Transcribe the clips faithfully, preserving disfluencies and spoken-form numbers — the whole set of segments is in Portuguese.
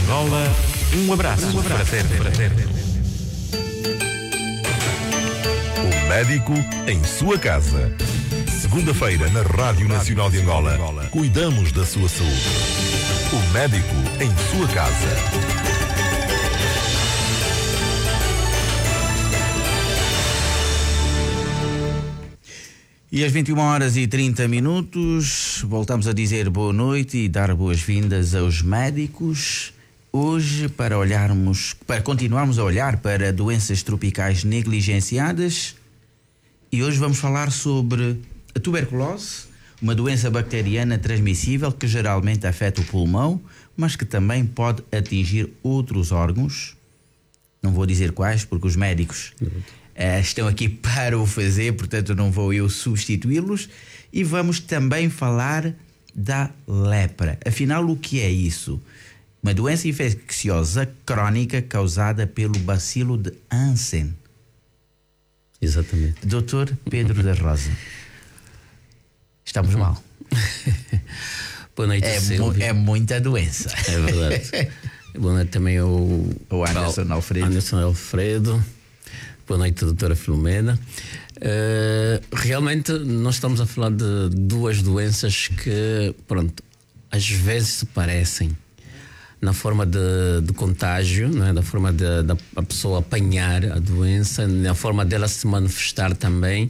Angola, um abraço, um abraço fraterno, fraterno. O médico em sua casa. Segunda-feira na Rádio Nacional de Angola. Cuidamos da sua saúde. O médico em sua casa. E às vinte e uma horas e trinta minutos, voltamos a dizer boa noite e dar boas-vindas aos médicos. Hoje, para olharmos, para continuarmos a olhar para doenças tropicais negligenciadas, e hoje vamos falar sobre a tuberculose, uma doença bacteriana transmissível que geralmente afeta o pulmão, mas que também pode atingir outros órgãos. Não vou dizer quais, porque os médicos Uh, estão aqui para o fazer, portanto não vou eu substituí-los. E vamos também falar da lepra. Afinal, o que é isso? Uma doença infecciosa crónica causada pelo bacilo de Hansen. Exatamente. doutor Pedro da Rosa, estamos mal. Boa noite, é, mu é muita doença. É verdade. Boa noite também ao, o Anderson Alfredo. Anderson Alfredo. Boa noite, doutora Filomena. Uh, realmente nós estamos a falar de duas doenças que, pronto, às vezes se parecem na forma de, de contágio, né? Da forma de, de a pessoa apanhar a doença, na forma dela se manifestar também.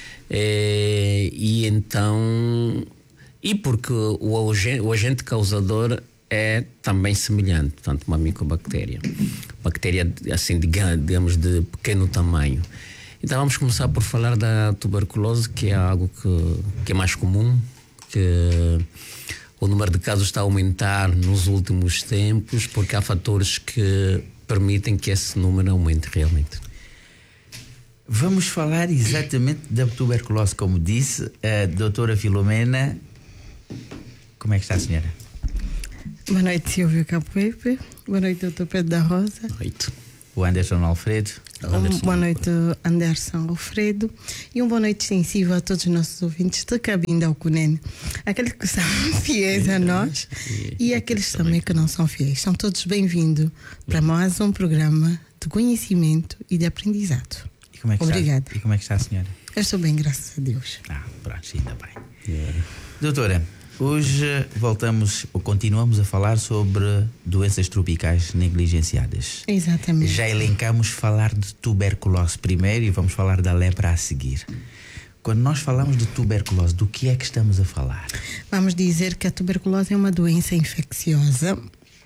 E, e então, e porque o agente, o agente causador é também semelhante, portanto, uma micobactéria. Bactéria, assim, digamos, de pequeno tamanho. Então vamos começar por falar da tuberculose, que é algo que, que é mais comum, que o número de casos está a aumentar nos últimos tempos, porque há fatores que permitem que esse número aumente realmente. Vamos falar exatamente da tuberculose, como disse a doutora Filomena. Como é que está a senhora? Boa noite, Silvio Capoepe. Boa noite, doutor Pedro da Rosa. Boa noite. O Anderson Alfredo. Anderson. Boa noite, Anderson Alfredo. E uma boa noite extensiva a todos os nossos ouvintes de Cabinda ao Cunene. Aqueles que são fiéis a nós e, e aqueles também que não são fiéis. São todos bem-vindos para mais um programa de conhecimento e de aprendizado. E como é que Obrigada. Está, e como é que está a senhora? Eu estou bem, graças a Deus. Ah, pronto, ainda bem. Yeah. Doutora, hoje voltamos ou continuamos a falar sobre doenças tropicais negligenciadas. Exatamente. Já elencamos falar de tuberculose primeiro e vamos falar da lepra a seguir. Quando nós falamos de tuberculose, do que é que estamos a falar? Vamos dizer que a tuberculose é uma doença infecciosa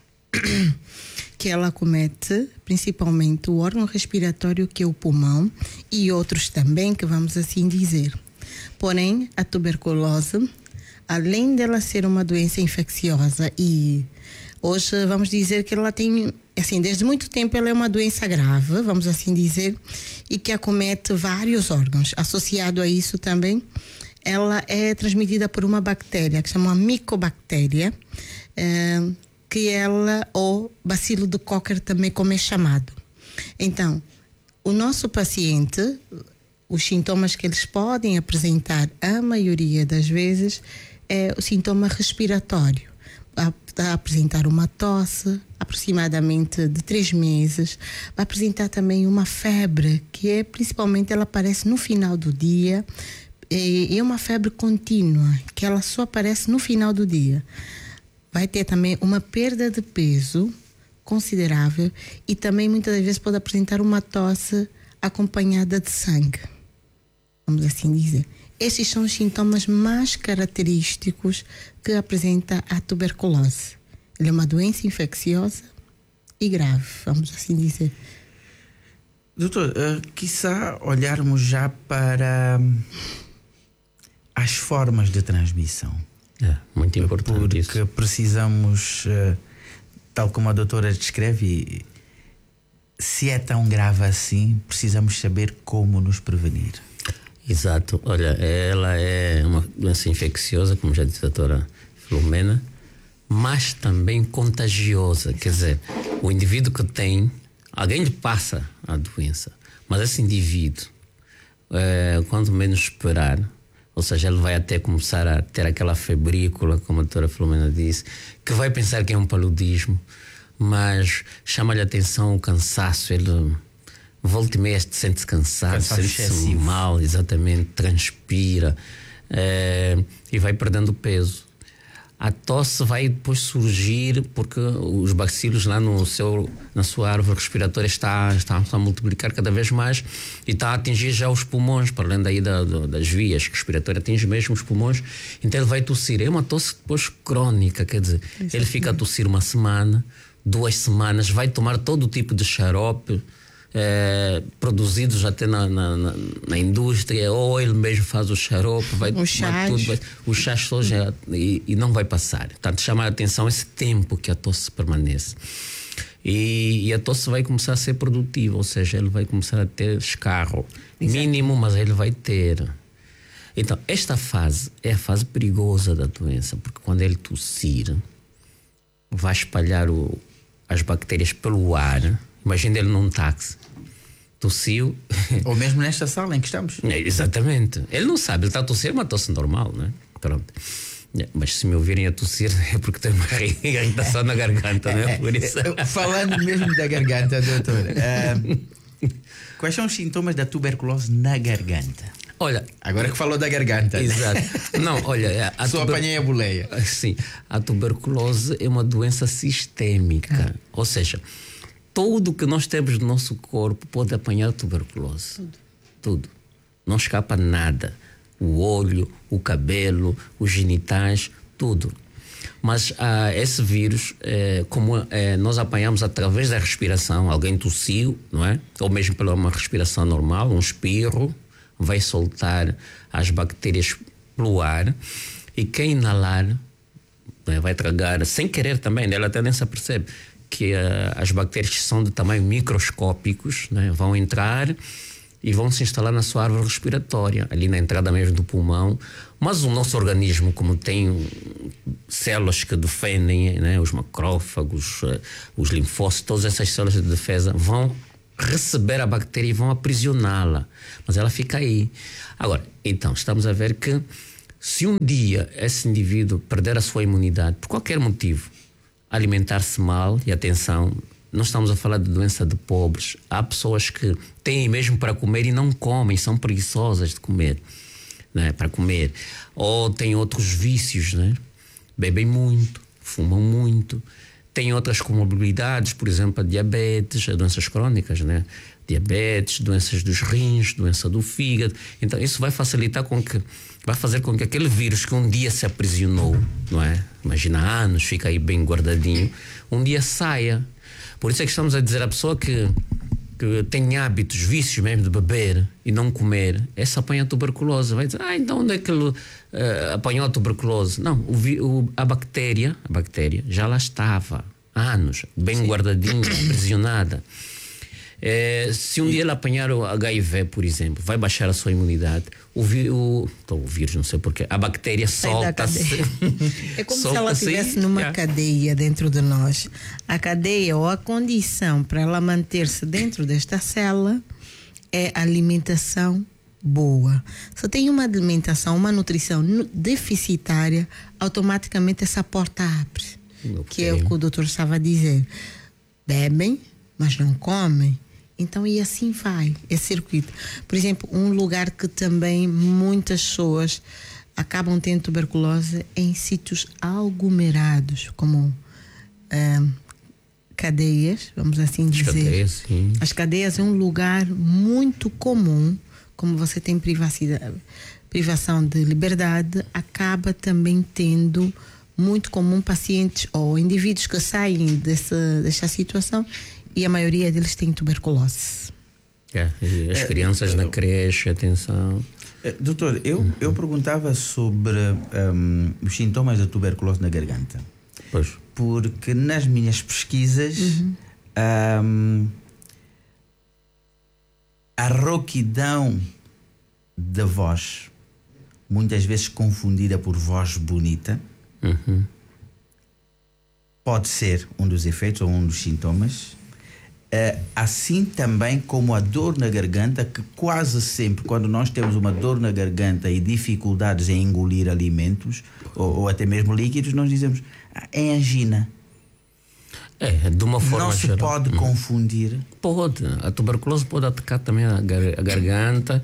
que ela acomete principalmente o órgão respiratório, que é o pulmão, e outros também, que vamos assim dizer. Porém, a tuberculose, além dela ser uma doença infecciosa, e hoje vamos dizer que ela tem, assim, desde muito tempo ela é uma doença grave, vamos assim dizer, e que acomete vários órgãos. Associado a isso também, ela é transmitida por uma bactéria que se chama uma micobactéria, é, que ela, ou bacilo de Kocher também, como é chamado. Então, o nosso paciente, os sintomas que eles podem apresentar, a maioria das vezes, é o sintoma respiratório. Vai apresentar uma tosse, aproximadamente de três meses. Vai apresentar também uma febre, que é principalmente, ela aparece no final do dia, e é uma febre contínua, que ela só aparece no final do dia. Vai ter também uma perda de peso considerável e também muitas das vezes pode apresentar uma tosse acompanhada de sangue. Vamos assim dizer. Esses são os sintomas mais característicos que apresenta a tuberculose. Ela é uma doença infecciosa e grave, vamos assim dizer. Doutor, uh, quiçá olharmos já para as formas de transmissão. É, muito importante. Porque isso. precisamos, uh, tal como a doutora descreve, se é tão grave assim, precisamos saber como nos prevenir. Exato. Olha, ela é uma doença infecciosa, como já disse a doutora Filomena, mas também contagiosa. Quer dizer, o indivíduo que tem, alguém lhe passa a doença, mas esse indivíduo, é, quando menos esperar, ou seja, ele vai até começar a ter aquela febrícula, como a doutora Filomena disse, que vai pensar que é um paludismo, mas chama-lhe a atenção o cansaço. Ele volta e meia sente-se cansado, sente-se mal, exatamente, transpira é, e vai perdendo peso. A tosse vai depois surgir porque os bacilos lá no seu, na sua árvore respiratória está, está a multiplicar cada vez mais e está a atingir já os pulmões, para além daí da, da, das vias respiratórias, atinge mesmo os pulmões, então ele vai tossir. É uma tosse depois crónica, quer dizer, exatamente. Ele fica a tossir uma semana, duas semanas, vai tomar todo tipo de xarope, É, produzidos até na, na, na, na indústria, ou ele mesmo faz o xarope, vai o chás, tudo, vai, o chás hoje é, e, e não vai passar. Portanto, chama a atenção esse tempo que a tosse permanece. E, e a tosse vai começar a ser produtiva, ou seja, ele vai começar a ter escarro. Exato. Mínimo, mas ele vai ter. Então, esta fase é a fase perigosa da doença, porque quando ele tossir, vai espalhar o, as bactérias pelo ar. Imagina ele num táxi, tossiu. Ou mesmo nesta sala em que estamos. É, exatamente. Ele não sabe, ele está a tossir uma tosse normal, não é? Pronto. É, mas se me ouvirem a tossir é porque tem uma irritação na garganta, não é? Por isso. Falando mesmo da garganta, doutor, uh, quais são os sintomas da tuberculose na garganta? Olha, agora que falou da garganta. Exato. Não, olha, a só tuber... apanhei a boleia. Sim, a tuberculose é uma doença sistêmica, ah. ou seja, tudo que nós temos no nosso corpo pode apanhar tuberculose. Tudo. Tudo. Não escapa nada. O olho, o cabelo, os genitais, tudo. Mas ah, esse vírus, eh, como eh, nós apanhamos através da respiração, alguém tossiu, não é? Ou mesmo pela uma respiração normal, um espirro, vai soltar as bactérias pelo ar, e quem inalar, né, vai tragar, sem querer também, ela até nem se apercebe que uh, as bactérias que são de tamanho microscópicos, né, vão entrar e vão se instalar na sua árvore respiratória, ali na entrada mesmo do pulmão. Mas o nosso organismo, como tem células que defendem, né, os macrófagos, uh, os linfócitos, todas essas células de defesa vão receber a bactéria e vão aprisioná-la, mas ela fica aí. Agora, então, estamos a ver que se um dia esse indivíduo perder a sua imunidade, por qualquer motivo, alimentar-se mal, e atenção, não estamos a falar de doença de pobres. Há pessoas que têm mesmo para comer e não comem, são preguiçosas de comer, né, para comer. Ou têm outros vícios, né? Bebem muito, fumam muito, têm outras comorbilidades, por exemplo, a diabetes, as doenças crónicas, né? Diabetes, doenças dos rins, doença do fígado. Então isso vai facilitar com que, vai fazer com que aquele vírus que um dia se aprisionou, não é? Imagina, há anos, fica aí bem guardadinho, um dia saia. Por isso é que estamos a dizer à pessoa que, que tem hábitos, vícios mesmo de beber e não comer, essa apanha a tuberculose. Vai dizer, ah, então onde é que ele uh, apanhou a tuberculose? Não, o, o, a bactéria, a bactéria já lá estava há anos, bem Sim. guardadinha, aprisionada. É, se um dia ele apanhar o H I V, por exemplo, vai baixar a sua imunidade. O, vi, o, então, o vírus, não sei porquê, a bactéria solta-se. É como solta se ela estivesse numa yeah. cadeia dentro de nós. A cadeia ou a condição para ela manter-se dentro desta célula é alimentação boa. Se tem uma alimentação, uma nutrição deficitária, automaticamente essa porta abre. Okay. Que é o que o doutor estava a dizer. Bebem, mas não comem. Então, e assim vai, é circuito. Por exemplo, um lugar que também muitas pessoas acabam tendo tuberculose é em sítios aglomerados, como ah, cadeias, vamos assim dizer. As cadeias, sim. As cadeias é um lugar muito comum, como você tem privacidade, privação de liberdade, acaba também tendo muito comum pacientes ou indivíduos que saem dessa, dessa situação, e a maioria deles tem tuberculose. É, as crianças é, na creche, atenção. Doutor, eu, uhum. eu perguntava sobre um, os sintomas da tuberculose na garganta. Pois. Porque nas minhas pesquisas uhum. um, a rouquidão da voz, muitas vezes confundida por voz bonita, uhum. pode ser um dos efeitos ou um dos sintomas. Uh, assim também como a dor na garganta, que quase sempre quando nós temos uma dor na garganta e dificuldades em engolir alimentos ou, ou até mesmo líquidos, nós dizemos ah, é angina. É, de uma forma Não se geral. pode Hum. confundir. Pode. A tuberculose pode atacar também a, gar- a garganta,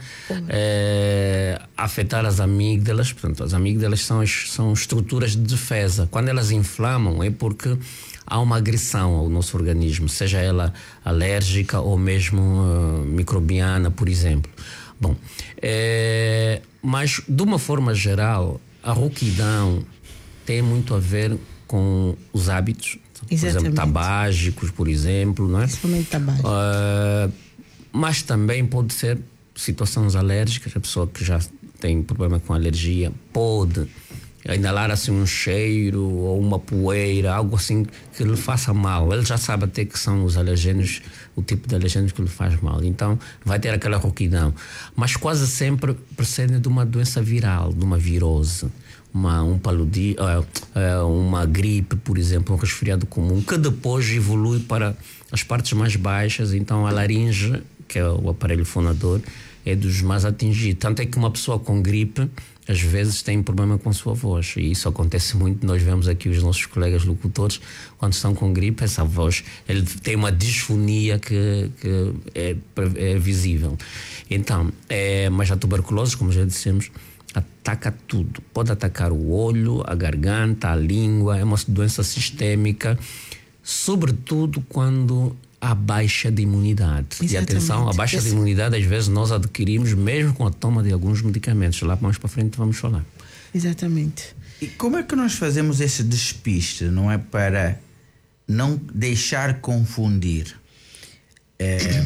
é, afetar as amígdalas. Portanto, as amígdalas são, as- são estruturas de defesa. Quando elas inflamam, é porque há uma agressão ao nosso organismo, seja ela alérgica ou mesmo uh, microbiana, por exemplo. Bom, é, mas de uma forma geral, a rouquidão tem muito a ver com os hábitos. Por Exatamente. exemplo, tabágicos, por exemplo, não é? Principalmente tabágico. Uh, mas também pode ser situações alérgicas. A pessoa que já tem problema com alergia pode inalar assim um cheiro ou uma poeira, algo assim que lhe faça mal. Ele já sabe até que são os alergênios, o tipo de alergênios que lhe faz mal. Então vai ter aquela rouquidão. Mas quase sempre precede de uma doença viral, de uma virose. Uma, um paludi, uh, uh, uma gripe, por exemplo, um resfriado comum, que depois evolui para as partes mais baixas. Então a laringe, que é o aparelho fonador, é dos mais atingidos. Tanto é que uma pessoa com gripe às vezes tem problema com a sua voz, e isso acontece muito. Nós vemos aqui os nossos colegas locutores, quando estão com gripe, essa voz, ele tem uma disfonia que, que é, é visível. Então, é, mas a tuberculose, como já dissemos, ataca tudo. Pode atacar o olho, a garganta, a língua. É uma doença sistêmica, sobretudo quando há baixa de imunidade. Exatamente. E atenção, a baixa Esse... de imunidade às vezes nós adquirimos mesmo com a toma de alguns medicamentos. Lá mais para frente vamos falar. Exatamente. E como é que nós fazemos esse despiste, não é? Para não deixar confundir é,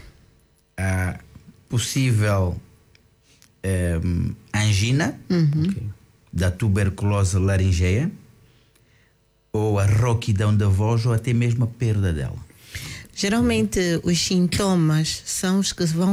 a possível é, angina Uhum. Okay. da tuberculose laringeia, ou a rouquidão da voz, ou até mesmo a perda dela. Geralmente os sintomas são os que vão,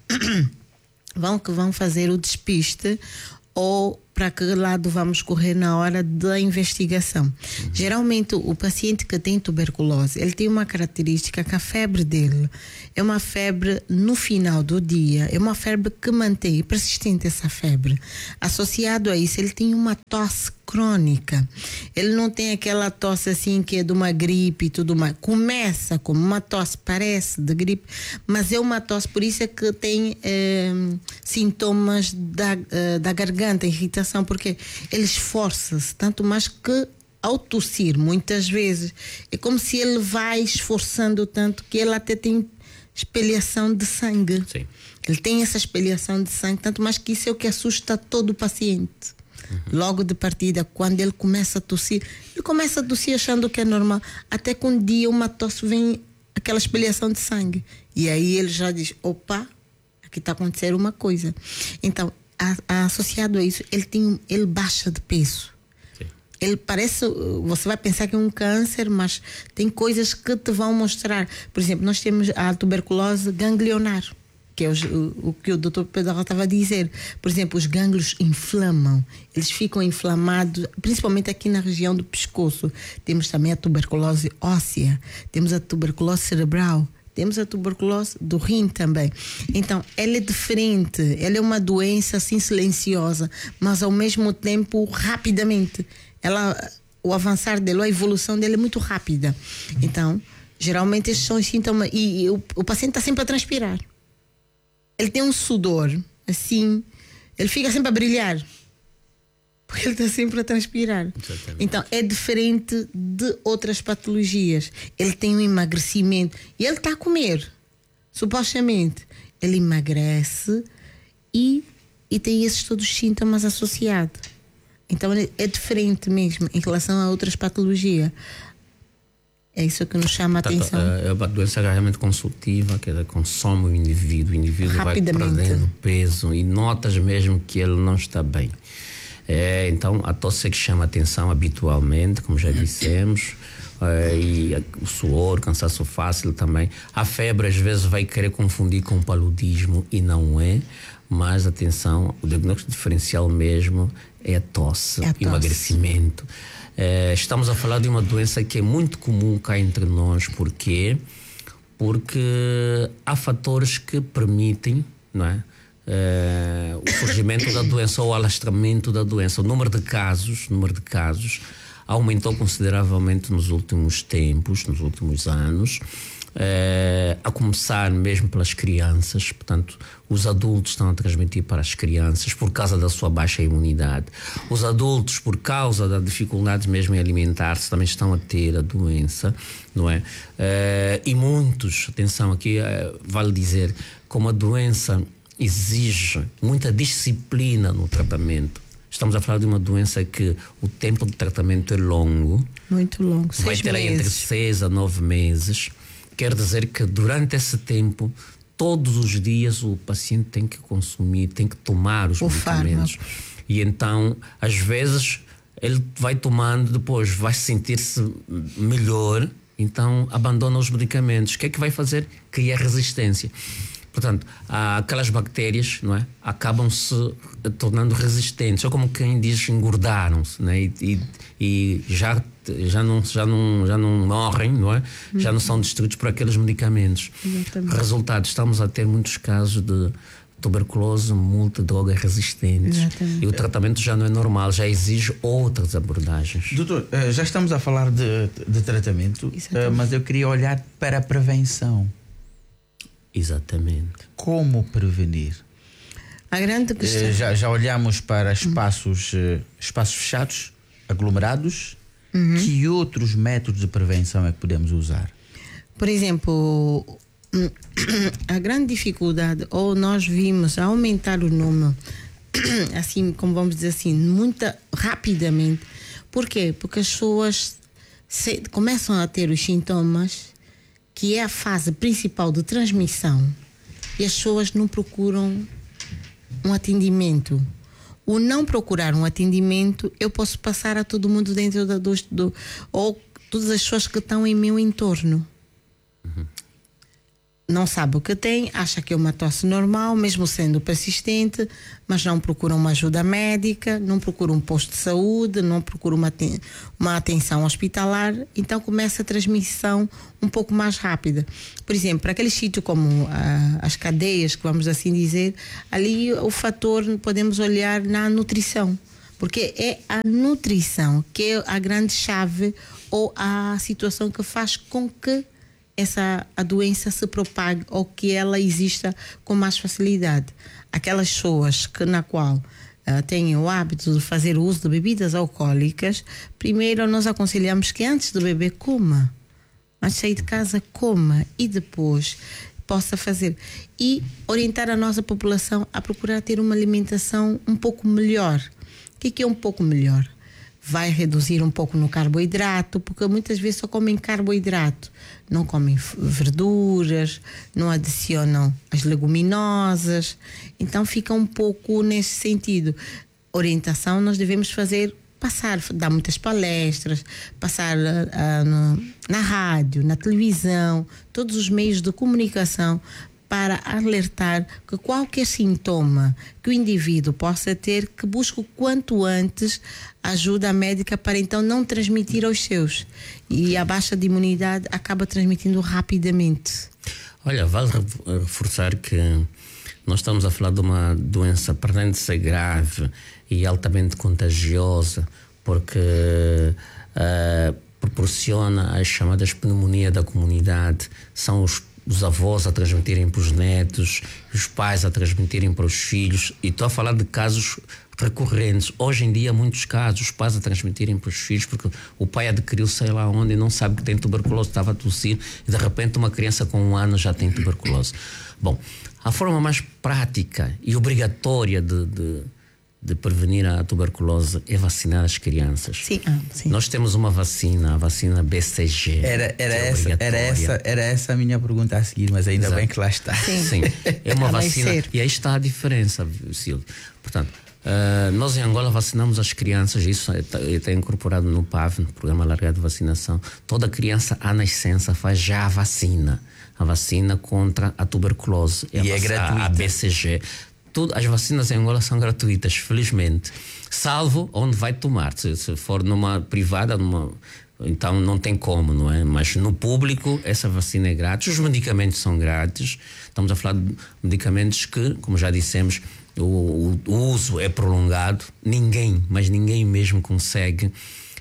vão, que vão fazer o despiste, ou para que lado vamos correr na hora da investigação. Uhum. Geralmente o paciente que tem tuberculose, ele tem uma característica que a febre dele é uma febre no final do dia, é uma febre que mantém, é persistente essa febre. Associado a isso, ele tem uma tosse crônica. Ele não tem aquela tosse assim que é de uma gripe e tudo mais. Começa como uma tosse, parece de gripe, mas é uma tosse, por isso é que tem eh, sintomas da, eh, da garganta, irritação, porque ele esforça-se, tanto mais que ao tossir, muitas vezes, é como se ele vai esforçando tanto que ele até tem espelhação de sangue. Sim. Ele tem essa espelhação de sangue, tanto mais que isso é o que assusta todo o paciente. Uhum. Logo de partida, quando ele começa a tossir, ele começa a tossir achando que é normal, até que um dia uma tosse vem aquela espelhação de sangue, e aí ele já diz, opa, aqui está a acontecer uma coisa. Então, a, a, associado a isso, ele, tem, ele baixa de peso. Sim. Ele parece, você vai pensar que é um câncer, mas tem coisas que te vão mostrar. Por exemplo, nós temos a tuberculose ganglionar, que é o, o, o que o doutor Pedro estava a dizer. Por exemplo, os gânglios inflamam, eles ficam inflamados, principalmente aqui na região do pescoço. Temos também a tuberculose óssea, temos a tuberculose cerebral, temos a tuberculose do rim também. Então, ela é diferente, ela é uma doença assim silenciosa, mas ao mesmo tempo rapidamente. Ela, o avançar dela, a evolução dela é muito rápida. Então, geralmente esses são os sintomas. E, e o, o paciente está sempre a transpirar. Ele tem um sudor, assim, ele fica sempre a brilhar, porque ele está sempre a transpirar. Exatamente. Então é diferente de outras patologias. Ele tem um emagrecimento e ele está a comer, supostamente. Ele emagrece e, e tem esses todos os sintomas associados. Então é diferente mesmo em relação a outras patologias. É isso que nos chama a atenção. É uma doença realmente consultiva, que consome o indivíduo. O indivíduo vai perdendo peso e notas mesmo que ele não está bem. É, então, a tosse é que chama a atenção habitualmente, como já dissemos. É, e o suor, cansaço fácil também. A febre às vezes vai querer confundir com paludismo e não é. Mas atenção, o diagnóstico diferencial mesmo é a tosse, é a tosse. Emagrecimento. É, estamos a falar de uma doença que é muito comum cá entre nós. Porquê? Porque há fatores que permitem, não é? É, o surgimento da doença ou o alastramento da doença. O número de casos, número de casos aumentou consideravelmente nos últimos tempos, nos últimos anos. É, a começar mesmo pelas crianças, portanto, os adultos estão a transmitir para as crianças por causa da sua baixa imunidade. Os adultos, por causa da dificuldade mesmo em alimentar-se, também estão a ter a doença, não é? É, e muitos, atenção aqui, é, vale dizer, como a doença exige muita disciplina no tratamento. Estamos a falar de uma doença que o tempo de tratamento é longo. Muito longo, vai seis ter meses. entre seis a nove meses. Quer dizer que durante esse tempo, todos os dias o paciente tem que consumir, tem que tomar os O medicamentos. fármaco. E então, às vezes, ele vai tomando, depois vai sentir-se melhor, então abandona os medicamentos. O que é que vai fazer? Cria resistência. Portanto, aquelas bactérias, não é, acabam se tornando resistentes. Ou como quem diz, engordaram-se, não é? e, e, e já, já, não, já, não, já não morrem, não é? Uhum. Já não são destruídos por aqueles medicamentos. Exatamente. Resultado, estamos a ter muitos casos de tuberculose multidroga resistentes. Exatamente. E o tratamento já não é normal, já exige outras abordagens. Doutor, já estamos a falar de, de tratamento, Exatamente. mas eu queria olhar para a prevenção. Exatamente. Como prevenir? A grande questão. Já, já olhamos para espaços, espaços fechados, aglomerados. Uhum. Que outros métodos de prevenção é que podemos usar? Por exemplo, a grande dificuldade, ou nós vimos aumentar o número, assim, como vamos dizer assim, muito rapidamente. Por quê? Porque as pessoas se, começam a ter os sintomas, que é a fase principal de transmissão, e as pessoas não procuram um atendimento. O não procurar um atendimento, eu posso passar a todo mundo dentro da, do, do ou todas as pessoas que estão em meu entorno. Uhum. Não sabe o que tem, acha que é uma tosse normal, mesmo sendo persistente, mas não procura uma ajuda médica, não procura um posto de saúde, não procura uma, aten- uma atenção hospitalar, então começa a transmissão um pouco mais rápida. Por exemplo, para aquele sítio como ah, as cadeias, que vamos assim dizer, ali o fator podemos olhar na nutrição, porque é a nutrição que é a grande chave ou a situação que faz com que essa a doença se propague ou que ela exista com mais facilidade. Aquelas pessoas que na qual uh, têm o hábito de fazer uso de bebidas alcoólicas, primeiro nós aconselhamos que antes de beber coma, antes de sair de casa coma e depois possa fazer, e orientar a nossa população a procurar ter uma alimentação um pouco melhor. O que é, que é um pouco melhor? Vai reduzir um pouco no carboidrato, porque muitas vezes só comem carboidrato, não comem verduras, não adicionam as leguminosas, então fica um pouco nesse sentido. Orientação nós devemos fazer, passar, dar muitas palestras, passar uh, no, na rádio, na televisão, todos os meios de comunicação, para alertar que qualquer sintoma que o indivíduo possa ter, que busque o quanto antes ajuda médica para então não transmitir aos seus. E a baixa de imunidade acaba transmitindo rapidamente. Olha, vale reforçar que nós estamos a falar de uma doença, além de ser grave e altamente contagiosa, porque uh, proporciona as chamadas pneumonia da comunidade, são os os avós a transmitirem para os netos, os pais a transmitirem para os filhos, e estou a falar de casos recorrentes. Hoje em dia, muitos casos, os pais a transmitirem para os filhos, porque o pai adquiriu sei lá onde e não sabe que tem tuberculose, estava a tossir, e de repente uma criança com um ano já tem tuberculose. Bom, a forma mais prática e obrigatória de, de, de prevenir a tuberculose é vacinar as crianças. Sim, ah, sim. Nós temos uma vacina, a vacina B C G. Era, era, é essa, era, essa, era essa a minha pergunta a seguir, mas ainda Exato. Bem que lá está. Sim. Sim, é uma Vai vacina. ser. E aí está a diferença, Silvio. Portanto, uh, nós em Angola vacinamos as crianças, isso está incorporado no P A V, no Programa Alargado de Vacinação. Toda criança à nascença faz já a vacina, a vacina contra a tuberculose. E a, é gratuita. A B C G. Tudo, as vacinas em Angola são gratuitas, felizmente. Salvo onde vai tomar. Se, se for numa privada, numa, então não tem como, não é? Mas no público, essa vacina é grátis. Os medicamentos são grátis. Estamos a falar de medicamentos que, como já dissemos, o, o, o uso é prolongado. Ninguém, mas ninguém mesmo consegue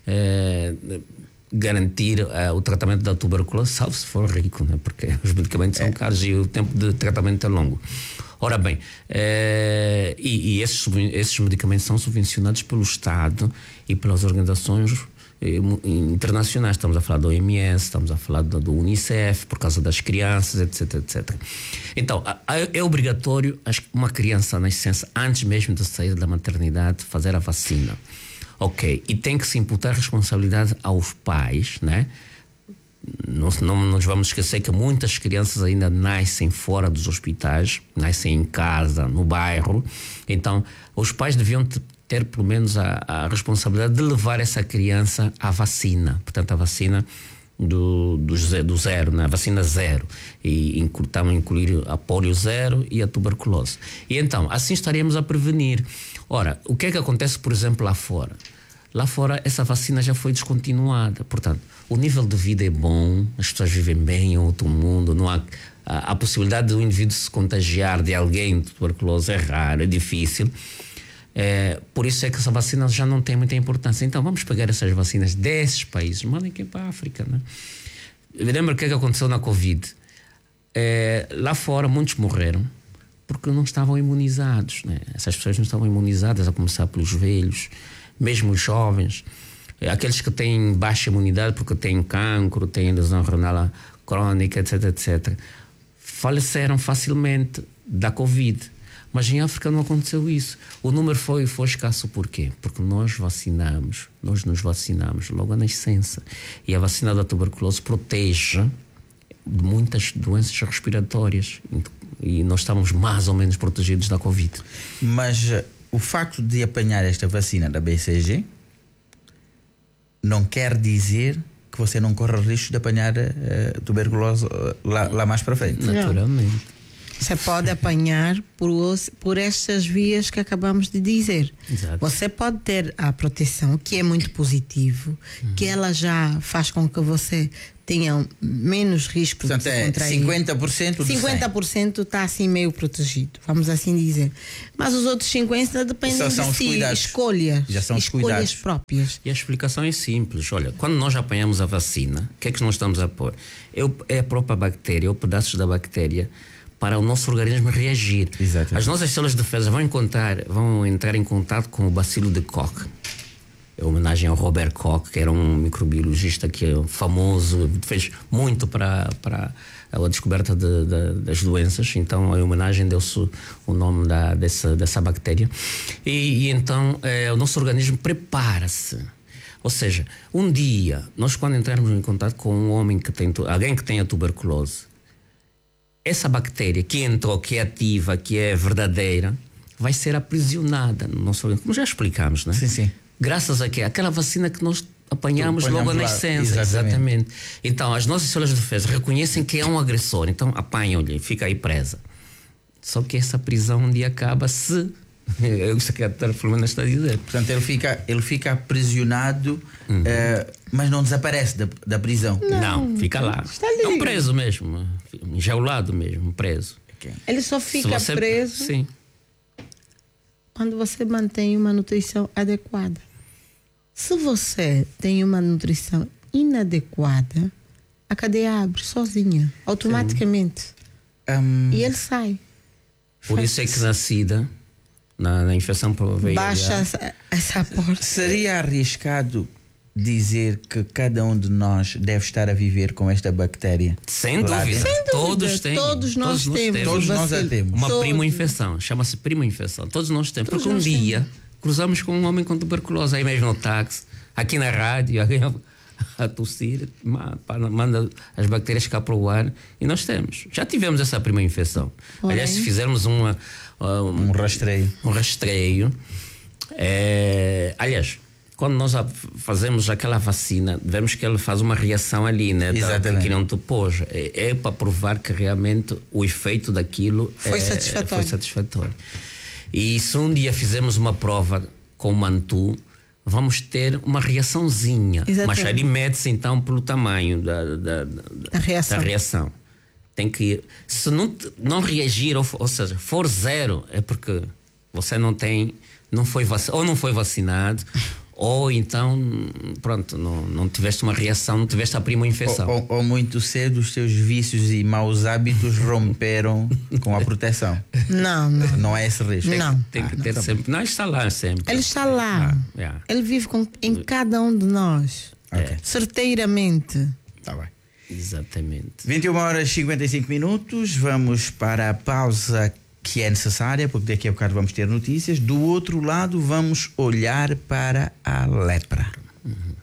eh, garantir uh, o tratamento da tuberculose, salvo se for rico, né? Porque os medicamentos são é. caros e o tempo de tratamento é longo. Ora bem, eh, e, e esses, esses medicamentos são subvencionados pelo Estado e pelas organizações eh, internacionais. Estamos a falar da O M S, estamos a falar do, do Unicef, por causa das crianças, etc, etcétera. Então, a, a, é obrigatório uma criança, na essência, antes mesmo de sair da maternidade, fazer a vacina. Ok, e tem que se imputar responsabilidade aos pais, né? Não, não nos vamos esquecer que muitas crianças ainda nascem fora dos hospitais, nascem em casa, no bairro. Então, os pais deviam ter pelo menos a, a responsabilidade de levar essa criança à vacina. Portanto, a vacina do, do, do zero, né? A vacina zero. E estamos a incluir a polio zero e a tuberculose. E então, assim estaríamos a prevenir. Ora, o que é que acontece, por exemplo, lá fora? Lá fora, essa vacina já foi descontinuada. Portanto, o nível de vida é bom, as pessoas vivem bem em outro mundo, não há a, a possibilidade de um indivíduo se contagiar de alguém de tuberculose é raro, é difícil. É, por isso é que essa vacina já não tem muita importância. Então, vamos pegar essas vacinas desses países, mandem aqui para a África, né? Lembra o que é que aconteceu na Covid? É, lá fora, muitos morreram porque não estavam imunizados, né? Essas pessoas não estavam imunizadas, a começar pelos velhos, mesmo os jovens, aqueles que têm baixa imunidade porque têm cancro, têm lesão renal crônica, etc, etcétera, faleceram facilmente da Covid. Mas em África não aconteceu isso. O número foi, foi escasso. Por quê? Porque nós vacinamos, nós nos vacinamos logo à nascença. E a vacina da tuberculose protege de muitas doenças respiratórias. E nós estamos mais ou menos protegidos da Covid. Mas uh, o facto de apanhar esta vacina da B C G não quer dizer que você não corre o risco de apanhar uh, tuberculose uh, lá, lá mais para frente. Naturalmente. Você pode apanhar por, os, por estas vias que acabamos de dizer. Exato. Você pode ter a proteção, que é muito positivo, uhum. que ela já faz com que você tenha menos risco. Portanto, de se é contrair. cinquenta por cento do cinquenta por cento está assim meio protegido, vamos assim dizer. Mas os outros cinquenta por cento dependem Só são de si, cuidados. escolhas, Já são escolhas cuidados. próprias. E a explicação é simples. Olha, quando nós apanhamos a vacina, o que é que nós estamos a pôr? É a própria bactéria, ou pedaços da bactéria, para o nosso organismo reagir. Exatamente. As nossas células de defesa vão, encontrar, vão entrar em contato com o bacilo de Koch. É homenagem ao Robert Koch, que era um microbiologista que é famoso, fez muito para, para a descoberta de, de, das doenças. Então, a homenagem deu-se o nome da, dessa, dessa bactéria. E, e então, é, o nosso organismo prepara-se. Ou seja, um dia, nós quando entrarmos em contato com um homem que tem, alguém que tenha tuberculose, essa bactéria que entrou, que é ativa, que é verdadeira, vai ser aprisionada no nosso organismo. Como já explicámos, não é? Sim, sim. Graças a quê? Aquela vacina que nós apanhamos, apanhamos logo na lá. nascença. Exatamente. Exatamente. Então, as nossas células de defesa reconhecem que é um agressor, então apanham-lhe, fica aí presa. Só que essa prisão um dia acaba se... É isso que a doutora Filomena está a dizer. Portanto, ele fica, ele fica aprisionado, uhum. uh, mas não desaparece da, da prisão. Não, não fica lá. É um preso mesmo, enjaulado mesmo, preso. Okay. Ele só fica você... preso Sim. quando você mantém uma nutrição adequada. Se você tem uma nutrição inadequada, a cadeia abre sozinha, automaticamente. Um... E ele sai. Por isso é que na SIDA, na, na infecção por veia baixa essa, essa porta. Seria arriscado dizer que cada um de nós deve estar a viver com esta bactéria? Sem Lá dúvida. dentro? Sem dúvida. Todos têm. Todos nós Todos temos. Todos nós a temos. Uma Todos. primo-infecção. Chama-se primo-infecção. Todos nós temos. Todos Porque um nós dia temos. cruzamos com um homem com tuberculose, aí mesmo no táxi, aqui na rádio, alguém a tossir, manda as bactérias cá para o ar e nós temos. Já tivemos essa prima-infecção. Aliás, se fizermos uma, um, Um rastreio. um rastreio, é, aliás, quando nós fazemos aquela vacina, vemos que ele faz uma reação ali, né? Exatamente. Que criam tupôs. É, é para provar que realmente o efeito daquilo Foi é, satisfatório. foi satisfatório. E se um dia fizermos uma prova com o mantu, vamos ter uma reaçãozinha. Exatamente. Mas ali mede-se então pelo tamanho da, da, da, A reação. da reação. Tem que, se não, não reagir, ou, ou seja, for zero, é porque você não tem, não foi vac, ou não foi vacinado, ou então, pronto, não, não tiveste uma reação, não tiveste a prima infecção. Ou, ou, ou muito cedo os teus vícios e maus hábitos romperam com a proteção. Não, não. Não é esse risco. Não. Tem que Ah, ter não, sempre. Não, está lá sempre. Ele está lá. Ah, yeah. Ele vive com, em cada um de nós. Ok. Certeiramente. Tá bem. Exatamente. vinte e uma horas e cinquenta e cinco minutos. Vamos para a pausa que é necessária, porque daqui a bocado vamos ter notícias. Do outro lado, vamos olhar para a lepra. Uhum.